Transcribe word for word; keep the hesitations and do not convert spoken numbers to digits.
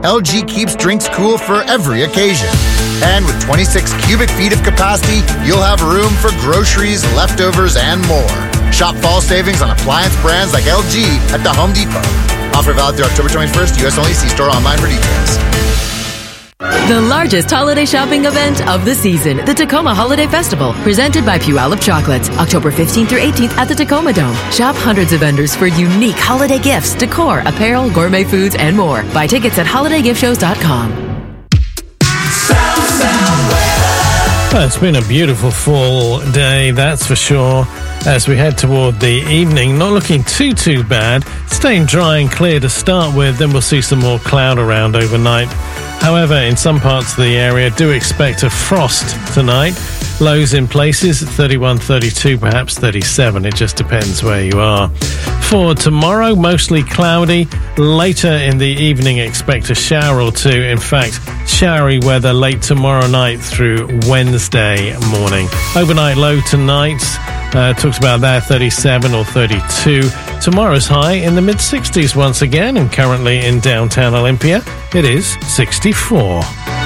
L G keeps drinks cool for every occasion. And with twenty-six cubic feet of capacity, you'll have room for groceries, leftovers, and more. Shop fall savings on appliance brands like L G at the Home Depot. Offer valid through October twenty-first. U S only. See store online for details. The largest holiday shopping event of the season, the Tacoma Holiday Festival, presented by Puyallup Chocolates, October fifteenth through eighteenth at the Tacoma Dome. Shop hundreds of vendors for unique holiday gifts, decor, apparel, gourmet foods, and more. Buy tickets at holiday gift shows dot com. Well, it's been a beautiful fall day, that's for sure. As we head toward the evening, not looking too, too bad. Staying dry and clear to start with, then we'll see some more cloud around overnight. However, in some parts of the area, do expect a frost tonight. Lows in places, thirty-one, thirty-two, perhaps thirty-seven. It just depends where you are. For tomorrow, mostly cloudy. Later in the evening, expect a shower or two. In fact, showery weather late tomorrow night through Wednesday morning. Overnight low tonight. Uh, talked about that, thirty-seven or thirty-two. Tomorrow's high in the mid-sixties once again, and currently in downtown Olympia, it is sixty-four.